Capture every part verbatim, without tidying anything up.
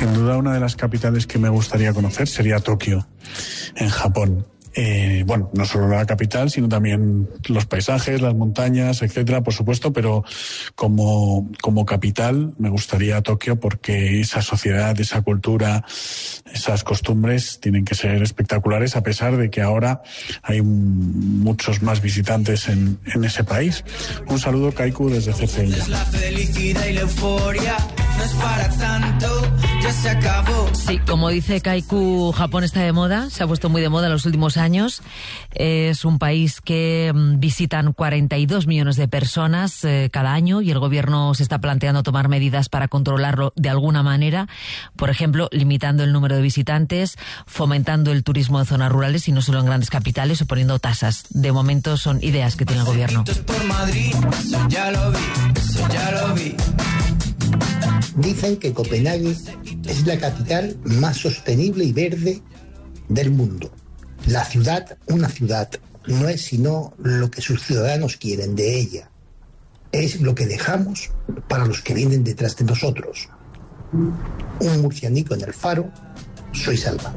sin duda una de las capitales que me gustaría conocer sería Tokio, en Japón. Eh, bueno, no solo la capital, sino también los paisajes, las montañas, etcétera, por supuesto, pero como, como capital me gustaría Tokio porque esa sociedad, esa cultura, esas costumbres tienen que ser espectaculares, a pesar de que ahora hay muchos más visitantes en, en ese país. Un saludo, Kaiku, desde C C I. La felicidad y la euforia no es para tanto, ya se acabó. Sí, como dice Kaiku, Japón está de moda, se ha puesto muy de moda en los últimos años. Es un país que visitan cuarenta y dos millones de personas eh, cada año y el gobierno se está planteando tomar medidas para controlarlo de alguna manera, por ejemplo, limitando el número de visitantes, fomentando el turismo en zonas rurales y no solo en grandes capitales o poniendo tasas. De momento son ideas que tiene el gobierno. Por Madrid, eso ya lo vi, eso ya lo vi. Dicen que Copenhague es la capital más sostenible y verde del mundo. La ciudad, una ciudad, no es sino lo que sus ciudadanos quieren de ella. Es lo que dejamos para los que vienen detrás de nosotros. Un murcianico en el Faro, soy Salva.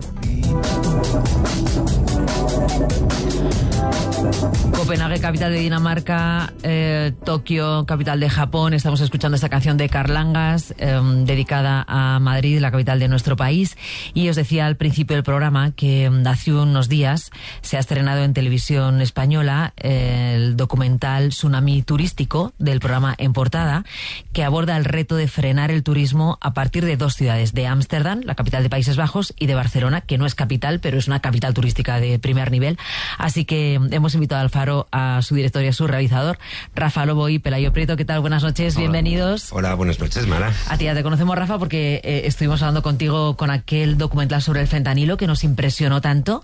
Copenhague, capital de Dinamarca, eh, Tokio, capital de Japón. Estamos escuchando esta canción de Carlangas, eh, dedicada a Madrid, la capital de nuestro país. Y os decía al principio del programa que hace unos días se ha estrenado en televisión española eh, el documental Tsunami Turístico del programa En Portada, que aborda el reto de frenar el turismo a partir de dos ciudades, de Ámsterdam, la capital de Países Bajos, y de Barcelona, que no es capital, pero es una capital turística de primer nivel. Así que hemos invitado al Faro a su director y a su realizador, Rafa Lobo y Pelayo Prieto. ¿Qué tal? Buenas noches, Hola. Bienvenidos. Hola, buenas noches, Mara. A ti ya te conocemos, Rafa, porque eh, estuvimos hablando contigo con aquel documental sobre el fentanilo que nos impresionó tanto.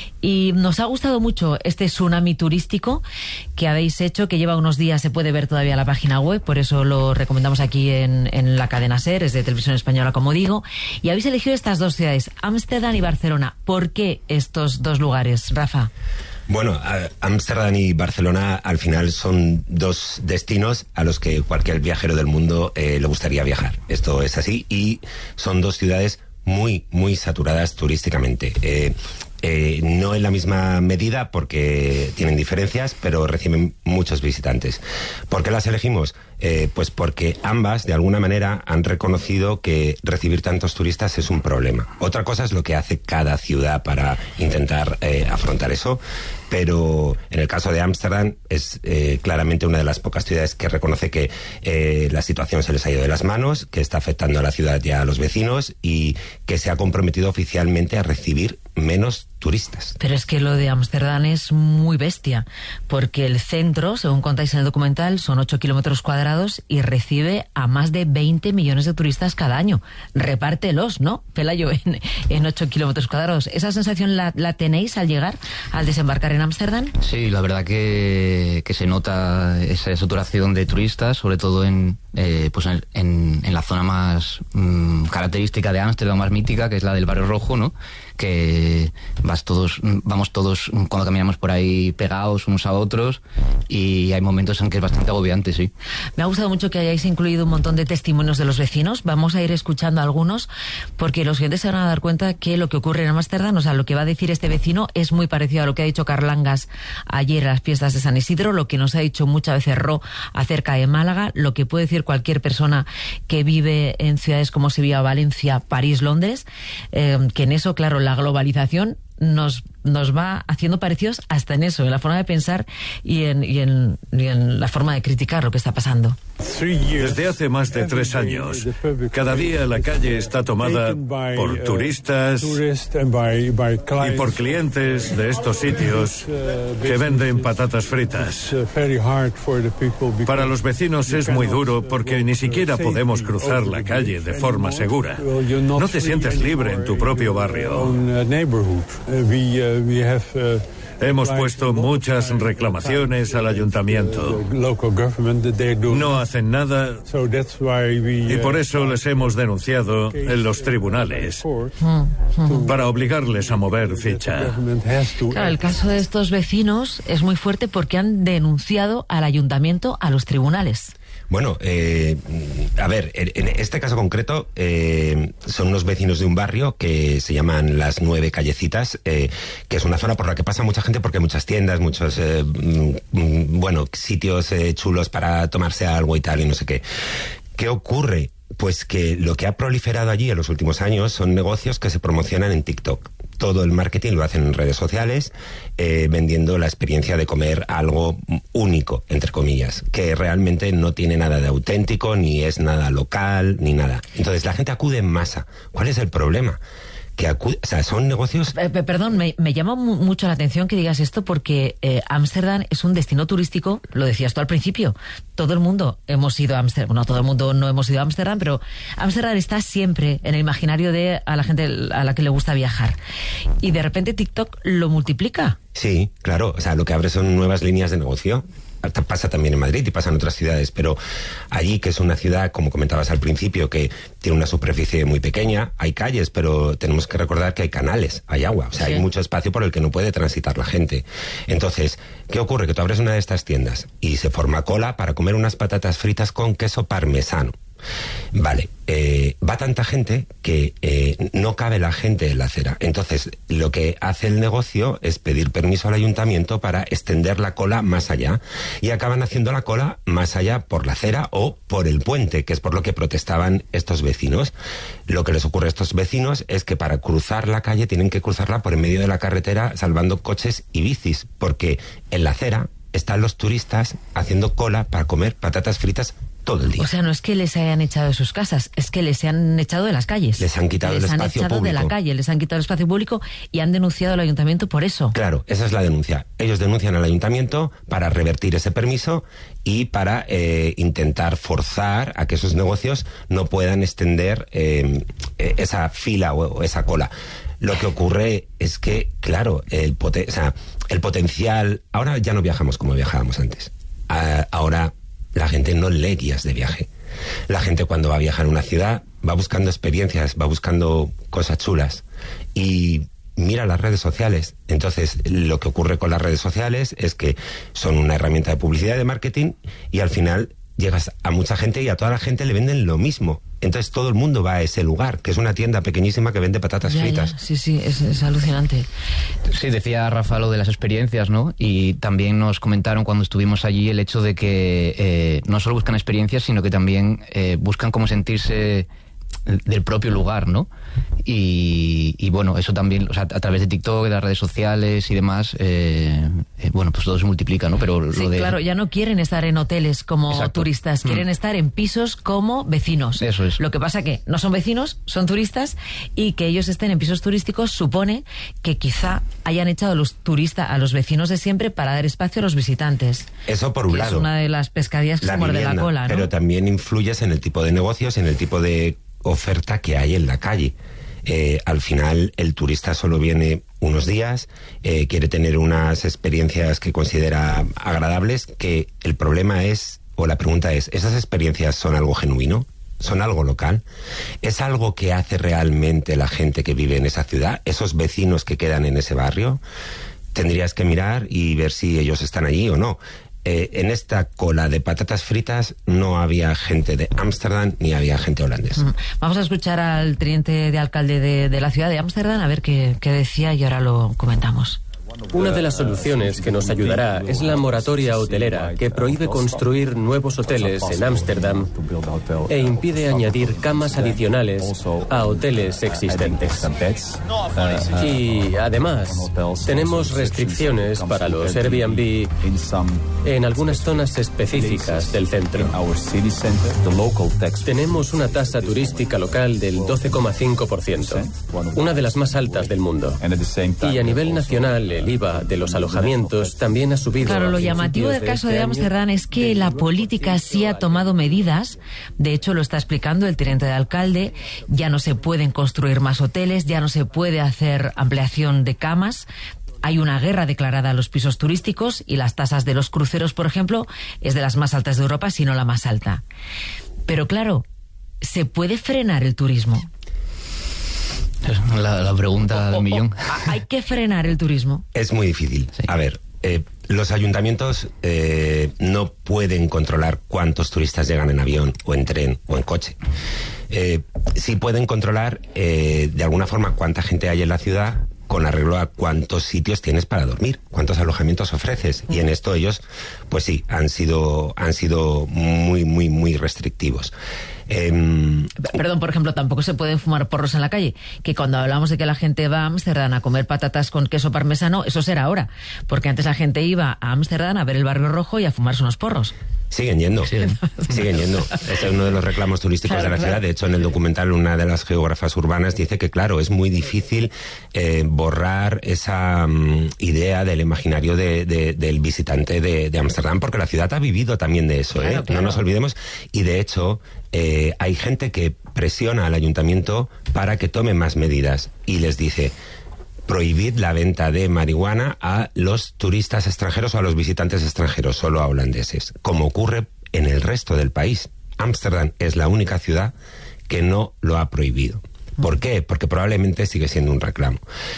Y nos ha gustado mucho este tsunami turístico que habéis hecho, que lleva unos días, se puede ver todavía en la página web, por eso lo recomendamos aquí en, en la cadena SER, es de Televisión Española, como digo. Y habéis elegido estas dos ciudades, Ámsterdam y Barcelona. ¿Por qué estos dos lugares, Rafa? Bueno, Ámsterdam y Barcelona al final son dos destinos a los que cualquier viajero del mundo eh, le gustaría viajar. Esto es así, y son dos ciudades muy, muy saturadas turísticamente. Eh, eh, no en la misma medida porque tienen diferencias, pero reciben muchos visitantes. ¿Por qué las elegimos? Eh, pues porque ambas, de alguna manera, han reconocido que recibir tantos turistas es un problema. Otra cosa es lo que hace cada ciudad para intentar eh, afrontar eso, pero en el caso de Ámsterdam es eh, claramente una de las pocas ciudades que reconoce que eh, la situación se les ha ido de las manos, que está afectando a la ciudad y a los vecinos y que se ha comprometido oficialmente a recibir menos turistas. Pero es que lo de Ámsterdam es muy bestia, porque el centro, según contáis en el documental, son ocho kilómetros cuadrados y recibe a más de veinte millones de turistas cada año. Repártelos, ¿no, Pelayo, en, en ocho kilómetros cuadrados? ¿Esa sensación la, la tenéis al llegar, al desembarcar en Ámsterdam? Sí, la verdad que, que se nota esa saturación de turistas, sobre todo en, eh, pues en, en, en la zona más mmm, característica de Ámsterdam, más mítica, que es la del Barrio Rojo, ¿no? Que vas todos, vamos todos cuando caminamos por ahí pegados unos a otros, y hay momentos en que es bastante agobiante, sí. Me ha gustado mucho que hayáis incluido un montón de testimonios de los vecinos. Vamos a ir escuchando algunos, porque los oyentes se van a dar cuenta que lo que ocurre en Ámsterdam, o sea, lo que va a decir este vecino es muy parecido a lo que ha dicho Carlangas ayer a las fiestas de San Isidro, lo que nos ha dicho muchas veces Ro acerca de Málaga, lo que puede decir cualquier persona que vive en ciudades como Sevilla, Valencia, París, Londres, eh, que en eso, claro, la globalización nos nos va haciendo parecidos hasta en eso, en la forma de pensar y en, y en, y en la forma de criticar lo que está pasando. Desde hace más de tres años, cada día la calle está tomada por turistas y por clientes de estos sitios que venden patatas fritas. Para los vecinos es muy duro porque ni siquiera podemos cruzar la calle de forma segura. No te sientes libre en tu propio barrio. Hemos puesto muchas reclamaciones al ayuntamiento. No hacen nada y por eso les hemos denunciado en los tribunales para obligarles a mover ficha. Claro, el caso de estos vecinos es muy fuerte porque han denunciado al ayuntamiento a los tribunales. Bueno, eh, a ver, en este caso concreto eh, son unos vecinos de un barrio que se llaman Las Nueve Callecitas, eh, que es una zona por la que pasa mucha gente porque hay muchas tiendas, muchos, eh, mm, bueno, sitios eh, chulos para tomarse algo y tal y no sé qué. ¿Qué ocurre? Pues que lo que ha proliferado allí en los últimos años son negocios que se promocionan en TikTok. Todo el marketing lo hacen en redes sociales, eh, vendiendo la experiencia de comer algo único, entre comillas, que realmente no tiene nada de auténtico, ni es nada local, ni nada. Entonces la gente acude en masa. ¿Cuál es el problema? Que acude, o sea, son negocios... Eh, perdón, me, me llama mu mucho la atención que digas esto porque Ámsterdam eh, es un destino turístico, lo decías tú al principio, todo el mundo hemos ido a Ámsterdam, no todo el mundo no hemos ido a Ámsterdam, pero Ámsterdam está siempre en el imaginario de a la gente a la que le gusta viajar. Y de repente TikTok lo multiplica. Sí, claro, o sea, lo que abre son nuevas líneas de negocio. Pasa también en Madrid y pasa en otras ciudades, pero allí, que es una ciudad, como comentabas al principio, que tiene una superficie muy pequeña, hay calles, pero tenemos que recordar que hay canales, hay agua, o sea, sí. Hay mucho espacio por el que no puede transitar la gente. Entonces, ¿qué ocurre? Que tú abres una de estas tiendas y se forma cola para comer unas patatas fritas con queso parmesano. Vale, eh, va tanta gente que eh, no cabe la gente en la acera. Entonces, lo que hace el negocio es pedir permiso al ayuntamiento para extender la cola más allá. Y acaban haciendo la cola más allá por la acera o por el puente, que es por lo que protestaban estos vecinos. Lo que les ocurre a estos vecinos es que para cruzar la calle tienen que cruzarla por en medio de la carretera, salvando coches y bicis, porque en la acera están los turistas haciendo cola para comer patatas fritas todo el día. O sea, no es que les hayan echado de sus casas, es que les han echado de las calles. Les han quitado les el espacio público. Les han echado de la calle, les han quitado el espacio público y han denunciado al ayuntamiento por eso. Claro, esa es la denuncia. Ellos denuncian al ayuntamiento para revertir ese permiso y para eh, intentar forzar a que esos negocios no puedan extender eh, esa fila o, o esa cola. Lo que ocurre es que, claro, el, poten o sea, el potencial... Ahora ya no viajamos como viajábamos antes. Uh, ahora la gente no lee guías de viaje. La gente, cuando va a viajar a una ciudad, va buscando experiencias, va buscando cosas chulas y mira las redes sociales. Entonces, lo que ocurre con las redes sociales es que son una herramienta de publicidad y de marketing y al final llegas a mucha gente y a toda la gente le venden lo mismo. Entonces todo el mundo va a ese lugar, que es una tienda pequeñísima que vende patatas ya, fritas. Ya. Sí, sí, es, es alucinante. Sí, decía Rafa lo de las experiencias, ¿no? Y también nos comentaron cuando estuvimos allí el hecho de que eh, no solo buscan experiencias, sino que también eh, buscan cómo sentirse del propio lugar, ¿no? Y, y bueno, eso también, o sea, a través de TikTok, de las redes sociales y demás, eh, eh, bueno, pues todo se multiplica, ¿no? Pero sí, lo de... claro, ya no quieren estar en hoteles como Exacto. turistas, quieren mm. estar en pisos como vecinos. Eso es. Lo que pasa que no son vecinos, son turistas, y que ellos estén en pisos turísticos supone que quizá hayan echado a los turistas, a los vecinos de siempre, para dar espacio a los visitantes. Eso por un lado. Es una de las pescadillas que se muerde la cola, ¿no? Pero también influyes en el tipo de negocios, en el tipo de oferta que hay en la calle. Eh, al final el turista solo viene unos días, eh, quiere tener unas experiencias que considera agradables, que el problema es, o la pregunta es, ¿esas experiencias son algo genuino? ¿Son algo local? ¿Es algo que hace realmente la gente que vive en esa ciudad? ¿Esos vecinos que quedan en ese barrio? Tendrías que mirar y ver si ellos están allí o no. Eh, en esta cola de patatas fritas no había gente de Ámsterdam ni había gente holandesa. Vamos a escuchar al teniente de alcalde de, de la ciudad de Ámsterdam a ver qué, qué decía y ahora lo comentamos. Una de las soluciones que nos ayudará es la moratoria hotelera, que prohíbe construir nuevos hoteles en Ámsterdam e impide añadir camas adicionales a hoteles existentes. Y además, tenemos restricciones para los Airbnb en algunas zonas específicas del centro. Tenemos una tasa turística local del doce coma cinco por ciento, una de las más altas del mundo. Y a nivel nacional, el I V A de los alojamientos también ha subido. Claro, lo llamativo del caso de Ámsterdam es que la política sí ha tomado medidas. De hecho, lo está explicando el teniente de alcalde. Ya no se pueden construir más hoteles, ya no se puede hacer ampliación de camas. Hay una guerra declarada a los pisos turísticos y las tasas de los cruceros, por ejemplo, es de las más altas de Europa, si no la más alta. Pero claro, ¿se puede frenar el turismo? La, la pregunta del millón. ¿Hay que frenar el turismo? Es muy difícil. Sí. A ver, eh, Los ayuntamientos eh, no pueden controlar cuántos turistas llegan en avión o en tren o en coche. Eh, sí pueden controlar eh, de alguna forma cuánta gente hay en la ciudad con arreglo a cuántos sitios tienes para dormir, cuántos alojamientos ofreces. Y en esto ellos, pues sí, han sido, han sido muy, muy, muy restrictivos. Eh, Perdón, por ejemplo, tampoco se pueden fumar porros en la calle, que cuando hablamos de que la gente va a Ámsterdam a comer patatas con queso parmesano, eso será ahora, porque antes la gente iba a Ámsterdam a ver el Barrio Rojo y a fumarse unos porros. Siguen yendo, siguen, siguen yendo. Ese es uno de los reclamos turísticos claro, de la claro. ciudad. De hecho, en el documental, una de las geógrafas urbanas dice que, claro, es muy difícil eh, borrar esa um, idea del imaginario de, de, del visitante de Ámsterdam, porque la ciudad ha vivido también de eso, claro, ¿eh? Claro. No nos olvidemos. Y de hecho, eh, hay gente que presiona al ayuntamiento para que tome más medidas y les dice: prohibid la venta de marihuana a los turistas extranjeros o a los visitantes extranjeros, solo a holandeses, como ocurre en el resto del país. Ámsterdam es la única ciudad que no lo ha prohibido. ¿Por qué? Porque probablemente sigue siendo un reclamo.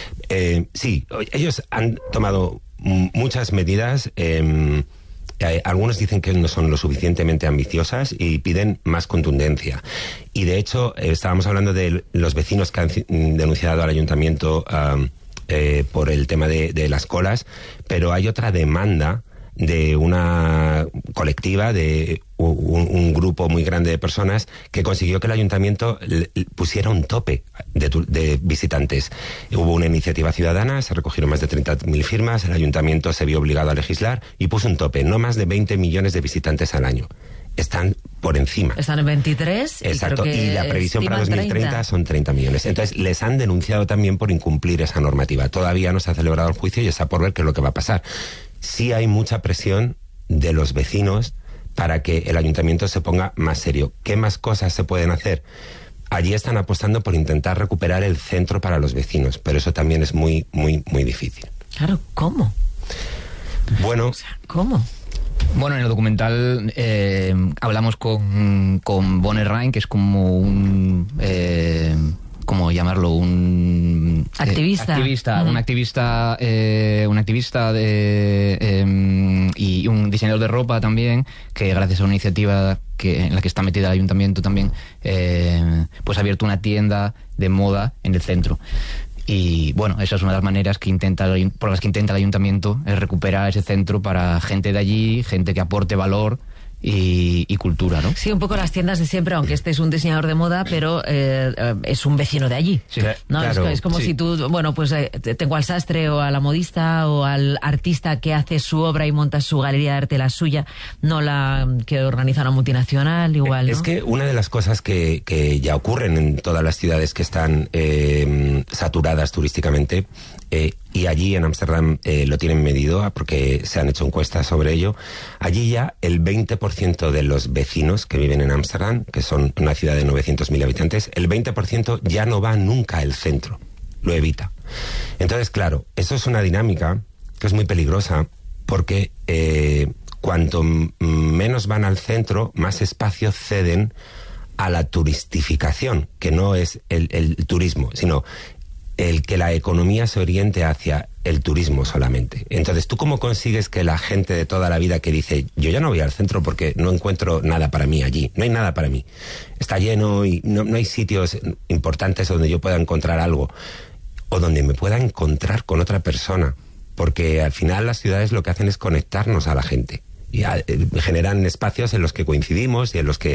Eh, sí, ellos han tomado muchas medidas. Eh, eh, algunos dicen que no son lo suficientemente ambiciosas y piden más contundencia. Y de hecho, eh, estábamos hablando de los vecinos que han denunciado al ayuntamiento um, Eh, por el tema de, de las colas, pero hay otra demanda de una colectiva, de un, un grupo muy grande de personas que consiguió que el ayuntamiento le, le pusiera un tope de, de visitantes. Hubo una iniciativa ciudadana, se recogieron más de treinta mil firmas, el ayuntamiento se vio obligado a legislar y puso un tope, no más de veinte millones de visitantes al año. Están por encima. Están en veintitrés. Exacto, y, creo que y la previsión para dos mil treinta treinta son treinta millones. Entonces, les han denunciado también por incumplir esa normativa. Todavía no se ha celebrado el juicio y está por ver qué es lo que va a pasar. Sí hay mucha presión de los vecinos para que el ayuntamiento se ponga más serio. ¿Qué más cosas se pueden hacer? Allí están apostando por intentar recuperar el centro para los vecinos, pero eso también es muy, muy, muy difícil. Claro, ¿cómo? Bueno... O sea, ¿cómo? Bueno, en el documental eh, hablamos con, con Bonner Rhein, que es como un... Eh, ¿cómo llamarlo? Un... Activista. Eh, activista, mm. un activista, eh, un activista de, eh, y un diseñador de ropa también, que gracias a una iniciativa que, en la que está metida el ayuntamiento también, eh, pues ha abierto una tienda de moda en el centro. Y bueno, esa es una de las maneras que intenta, por las que intenta el ayuntamiento, es recuperar ese centro para gente de allí, gente que aporte valor y, y cultura, ¿no? Sí, un poco las tiendas de siempre, aunque este es un diseñador de moda, pero eh, es un vecino de allí. Sí, ¿no? claro, es, es como sí. si tú, bueno, pues eh, tengo al sastre o a la modista o al artista que hace su obra y monta su galería de arte, la suya, no la que organiza una multinacional, igual, ¿no? Es que una de las cosas que, que ya ocurren en todas las ciudades que están eh, saturadas turísticamente, eh, y allí en Ámsterdam eh, lo tienen medido porque se han hecho encuestas sobre ello, allí ya el veinte por ciento de los vecinos que viven en Ámsterdam, que son una ciudad de novecientos mil habitantes, el veinte por ciento ya no va nunca al centro, lo evita. Entonces, claro, eso es una dinámica que es muy peligrosa porque eh, cuanto menos van al centro, más espacio ceden a la turistificación, que no es el, el turismo, sino el que la economía se oriente hacia el turismo solamente. Entonces, ¿tú cómo consigues que la gente de toda la vida que dice, yo ya no voy al centro porque no encuentro nada para mí allí, no hay nada para mí, está lleno y no, no hay sitios importantes donde yo pueda encontrar algo o donde me pueda encontrar con otra persona? Porque al final las ciudades lo que hacen es conectarnos a la gente. Y a, eh, generan espacios en los que coincidimos y en los que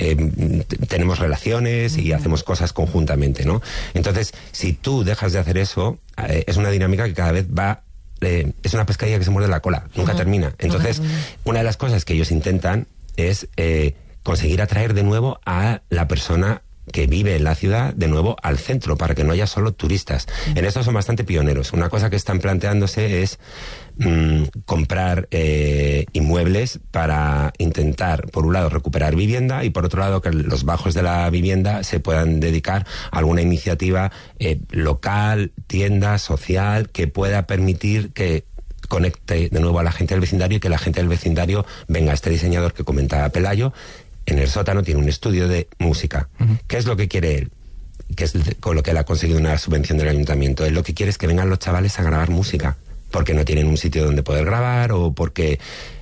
eh, tenemos relaciones y hacemos cosas conjuntamente, ¿no? Entonces, si tú dejas de hacer eso, eh, es una dinámica que cada vez va... Eh, es una pescadilla que se muerde la cola, nunca uh-huh. termina. Entonces, uh-huh. una de las cosas que ellos intentan es eh, conseguir atraer de nuevo a la persona que vive en la ciudad de nuevo al centro, para que no haya solo turistas. Uh-huh. En esto son bastante pioneros. Una cosa que están planteándose es mmm, comprar eh, inmuebles para intentar, por un lado, recuperar vivienda y por otro lado, que los bajos de la vivienda se puedan dedicar a alguna iniciativa eh, local, tienda, social, que pueda permitir que conecte de nuevo a la gente del vecindario y que la gente del vecindario venga a este diseñador que comentaba Pelayo. En el sótano tiene un estudio de música. Uh-huh. ¿Qué es lo que quiere él? Que es con lo que él ha conseguido una subvención del ayuntamiento. Él lo que quiere es que vengan los chavales a grabar música. porque no tienen un sitio donde poder grabar o porque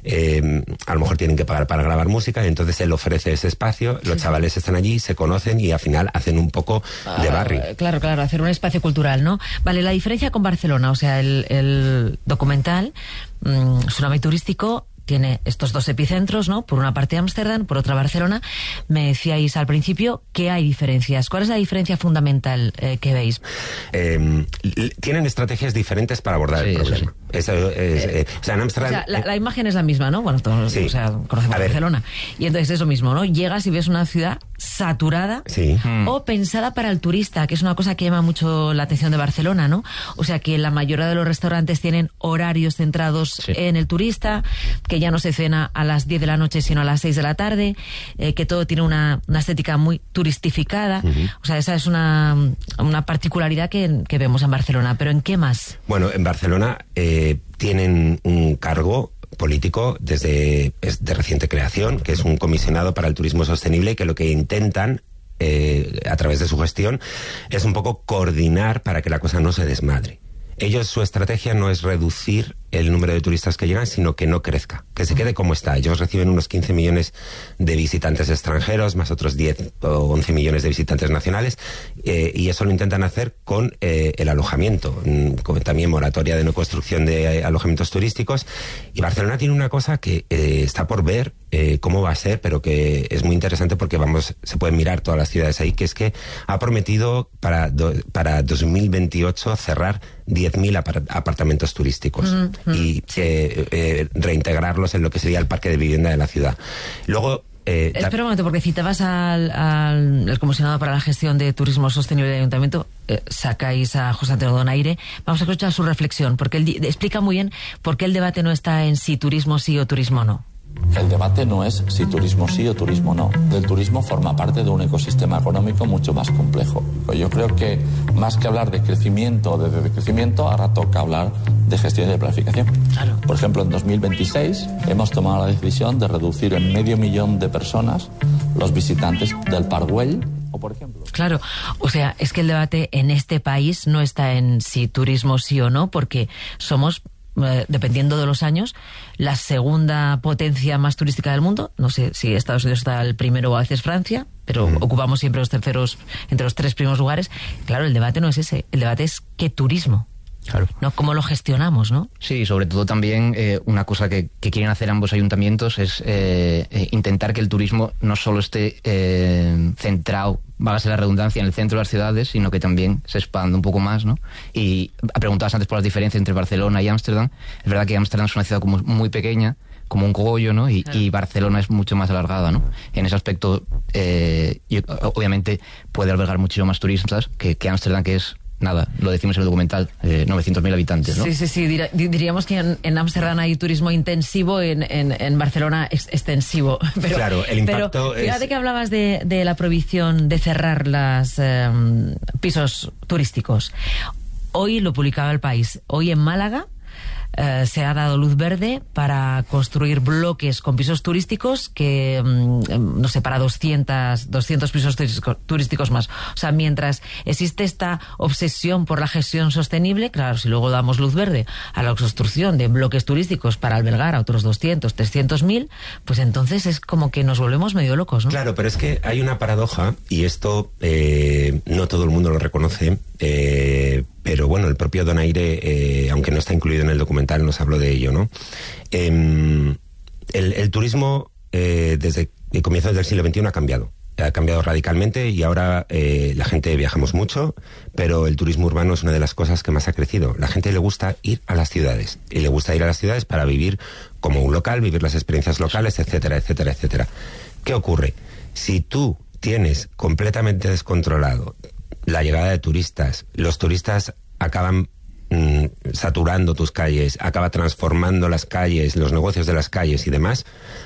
eh, a lo mejor tienen que pagar para grabar música, y entonces él ofrece ese espacio, los chavales están allí, se conocen y al final hacen un poco de barrio. Uh, claro, claro, hacer un espacio cultural, ¿no? Vale, la diferencia con Barcelona, o sea, el, el documental mmm, Tsunami Turístico tiene estos dos epicentros, ¿no? Por una parte Ámsterdam, por otra Barcelona. Me decíais al principio que hay diferencias. ¿Cuál es la diferencia fundamental eh, que veis? Eh, tienen estrategias diferentes para abordar sí, el problema. Sí. Eso es, eh, eh, o sea, en Ámsterdam... O sea, la, la imagen es la misma, ¿no? Bueno, todos sí. o sea, conocemos Barcelona. Y entonces es lo mismo, ¿no? Llegas y ves una ciudad saturada sí. o pensada para el turista, que es una cosa que llama mucho la atención de Barcelona, ¿no? O sea, que la mayoría de los restaurantes tienen horarios centrados sí. en el turista, que ya no se cena a las diez de la noche, sino a las seis de la tarde, eh, que todo tiene una, una estética muy turistificada. Uh-huh. O sea, esa es una, una particularidad que, que vemos en Barcelona. ¿Pero en qué más? Bueno, en Barcelona eh, tienen un cargo político desde es de reciente creación, que es un comisionado para el turismo sostenible, que lo que intentan eh, a través de su gestión es un poco coordinar para que la cosa no se desmadre. Ellos, su estrategia no es reducir el número de turistas que llegan, sino que no crezca, que se quede como está. Ellos reciben unos quince millones de visitantes extranjeros, más otros diez o once millones de visitantes nacionales, eh, y eso lo intentan hacer con eh, el alojamiento, con también moratoria de no construcción de eh, alojamientos turísticos. Y Barcelona tiene una cosa que eh, está por ver eh, cómo va a ser, pero que es muy interesante porque vamos, se pueden mirar todas las ciudades ahí, que es que ha prometido para, do, para dos mil veintiocho cerrar diez mil apart- apartamentos turísticos. Mm. y eh, eh, reintegrarlos en lo que sería el parque de vivienda de la ciudad. Luego... Eh, Espera un momento, porque citabas al, al, al comisionado para la gestión de turismo sostenible del Ayuntamiento, eh, sacáis a José Antonio Donaire. Vamos a escuchar su reflexión, porque él di- explica muy bien por qué el debate no está en si turismo sí o turismo no. El debate no es si turismo sí o turismo no. El turismo forma parte de un ecosistema económico mucho más complejo. Yo creo que más que hablar de crecimiento o de decrecimiento, ahora toca hablar de gestión y de planificación. Claro. Por ejemplo, en dos mil veintiséis hemos tomado la decisión de reducir en medio millón de personas los visitantes del Parc Güell. O por ejemplo... Claro, o sea, es que el debate en este país no está en si turismo sí o no, porque somos... Eh, dependiendo de los años, la segunda potencia más turística del mundo. No sé si Estados Unidos está el primero o a veces Francia, pero mm. ocupamos siempre los terceros, entre los tres primeros lugares. Claro, el debate no es ese, el debate es qué turismo. Claro. ¿No? ¿Cómo lo gestionamos, no? Sí, sobre todo también eh, una cosa que, que quieren hacer ambos ayuntamientos es eh, eh, intentar que el turismo no solo esté eh, centrado, válgase la redundancia, en el centro de las ciudades, sino que también se expanda un poco más, ¿no? Y preguntabas antes por las diferencias entre Barcelona y Ámsterdam. Es verdad que Ámsterdam es una ciudad como muy pequeña, como un cogollo, ¿no? Y, claro. y Barcelona es mucho más alargada, ¿no? En ese aspecto, eh, y, obviamente, puede albergar muchísimo más turistas que, que Ámsterdam, que es... Nada, lo decimos en el documental, eh, novecientos mil habitantes, ¿no? Sí, sí, sí, dir- diríamos que en Ámsterdam hay turismo intensivo, en, en, en Barcelona es extensivo. Pero, claro, el impacto pero fíjate es... que hablabas de, de la prohibición de cerrar los eh, pisos turísticos. Hoy lo publicaba El País, hoy en Málaga Uh, se ha dado luz verde para construir bloques con pisos turísticos que, um, no sé, para doscientos, doscientos pisos turístico, turísticos más. O sea, mientras existe esta obsesión por la gestión sostenible, claro, si luego damos luz verde a la construcción de bloques turísticos para albergar a otros doscientos, trescientos mil, pues entonces es como que nos volvemos medio locos, ¿no? Claro, pero es que hay una paradoja, y esto eh, no todo el mundo lo reconoce, eh, pero bueno, el propio Donaire, eh, aunque no está incluido en el documental, nos habló de ello, ¿no? Eh, el, el turismo, eh, desde el comienzo del siglo veintiuno, ha cambiado. Ha cambiado radicalmente y ahora eh, la gente viajamos mucho, pero el turismo urbano es una de las cosas que más ha crecido. La gente le gusta ir a las ciudades, y le gusta ir a las ciudades para vivir como un local, vivir las experiencias locales, etcétera, etcétera, etcétera. ¿Qué ocurre? Si tú tienes completamente descontrolado la llegada de turistas, los turistas acaban mmm, saturando tus calles, acaba transformando las calles, los negocios de las calles y demás,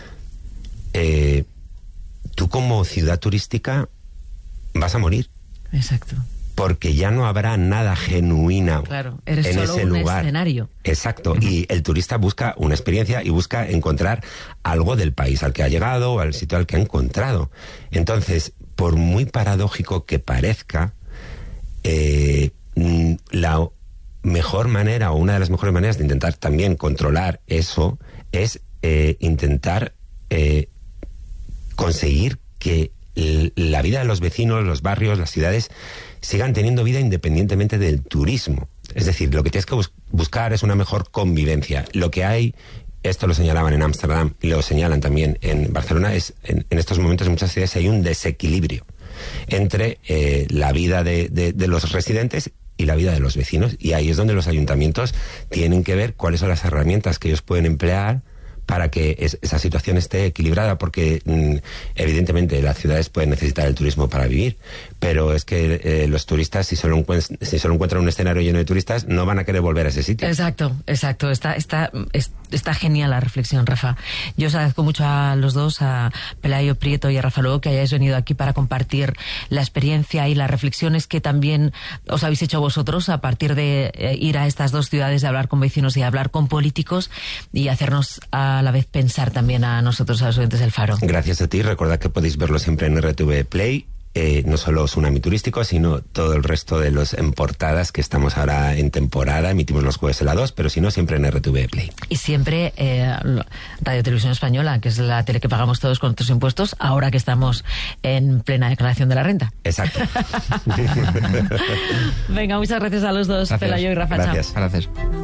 eh, tú como ciudad turística vas a morir. Exacto. Porque ya no habrá nada genuino claro, eres en solo ese un lugar. Escenario. Exacto. Uh-huh. Y el turista busca una experiencia y busca encontrar algo del país al que ha llegado o al sitio al que ha encontrado. Entonces, por muy paradójico que parezca, eh, la mejor manera, o una de las mejores maneras de intentar también controlar eso, es eh, intentar eh, conseguir que la vida de los vecinos, los barrios, las ciudades sigan teniendo vida independientemente del turismo. Es decir, lo que tienes que bus- buscar es una mejor convivencia. Lo que hay, esto lo señalaban en Ámsterdam y lo señalan también en Barcelona, es en, en estos momentos en muchas ciudades hay un desequilibrio entre eh, la vida de, de, de los residentes y la vida de los vecinos, y ahí es donde los ayuntamientos tienen que ver cuáles son las herramientas que ellos pueden emplear para que es, esa situación esté equilibrada, porque mm, evidentemente las ciudades pueden necesitar el turismo para vivir, pero es que eh, los turistas, si solo, encuent- si solo encuentran un escenario lleno de turistas, no van a querer volver a ese sitio. Exacto, exacto. Está, está, es, está genial la reflexión, Rafa. Yo os agradezco mucho a los dos, a Pelayo Prieto y a Rafa Lobo, que hayáis venido aquí para compartir la experiencia y las reflexiones que también os habéis hecho vosotros a partir de eh, ir a estas dos ciudades, de hablar con vecinos y hablar con políticos, y hacernos a la vez pensar también a nosotros, a los oyentes del Faro. Gracias a ti. Recordad que podéis verlo siempre en R T V Play. Eh, no solo Tsunami Turístico, sino todo el resto de los en portadas, que estamos ahora en temporada, emitimos los jueves en la dos, pero si no, siempre en R T V Play. Y siempre eh, Radio Televisión Española, que es la tele que pagamos todos con nuestros impuestos, ahora que estamos en plena declaración de la renta. Exacto. Venga, muchas gracias a los dos, Gracias. Pelayo y Rafa. Gracias. Chao. Gracias.